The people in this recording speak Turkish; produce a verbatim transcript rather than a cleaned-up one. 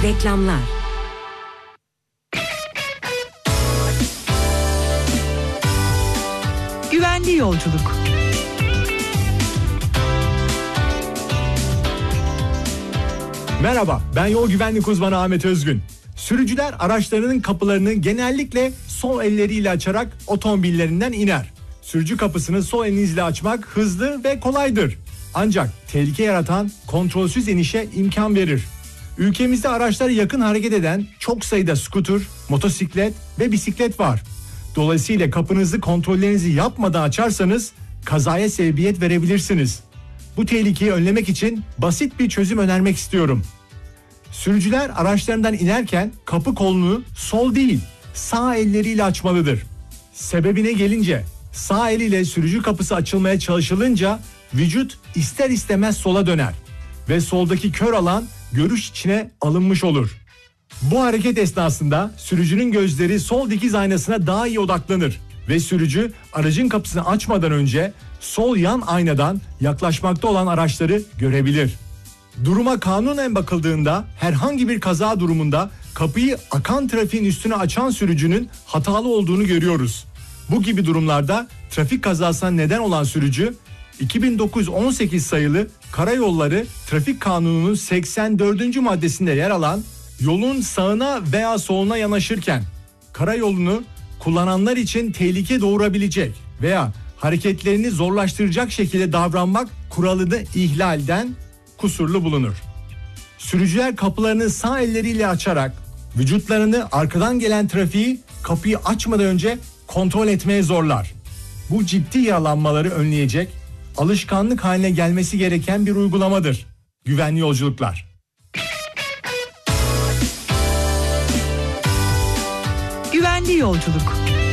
Reklamlar. Güvenli yolculuk. Merhaba, ben yol güvenlik uzmanı Ahmet Özgün. Sürücüler araçlarının kapılarını genellikle sol elleriyle açarak otomobillerinden iner. Sürücü kapısını sol elinizle açmak hızlı ve kolaydır. Ancak tehlike yaratan kontrolsüz inişe imkan verir. Ülkemizde araçlara yakın hareket eden çok sayıda skuter, motosiklet ve bisiklet var. Dolayısıyla kapınızı kontrollerinizi yapmadan açarsanız kazaya sebebiyet verebilirsiniz. Bu tehlikeyi önlemek için basit bir çözüm önermek istiyorum. Sürücüler araçlarından inerken kapı kolunu sol değil, sağ elleriyle açmalıdır. Sebebine gelince, sağ eliyle sürücü kapısı açılmaya çalışılınca vücut ister istemez sola döner ve soldaki kör alan görüş içine alınmış olur. Bu hareket esnasında sürücünün gözleri sol dikiz aynasına daha iyi odaklanır ve sürücü aracın kapısını açmadan önce sol yan aynadan yaklaşmakta olan araçları görebilir. Duruma kanunen bakıldığında herhangi bir kaza durumunda kapıyı akan trafiğin üstüne açan sürücünün hatalı olduğunu görüyoruz. Bu gibi durumlarda trafik kazasına neden olan sürücü iki bin dokuz yüz on sekiz sayılı Karayolları Trafik Kanunu'nun seksen dördüncü maddesinde yer alan yolun sağına veya soluna yanaşırken karayolunu kullananlar için tehlike doğurabilecek veya hareketlerini zorlaştıracak şekilde davranmak kuralını ihlalden kusurlu bulunur. Sürücüler kapılarını sağ elleriyle açarak vücutlarını arkadan gelen trafiği kapıyı açmadan önce kontrol etmeye zorlar. Bu ciddi yaralanmaları önleyecek, alışkanlık haline gelmesi gereken bir uygulamadır. Güvenli yolculuklar. Güvenli yolculuk.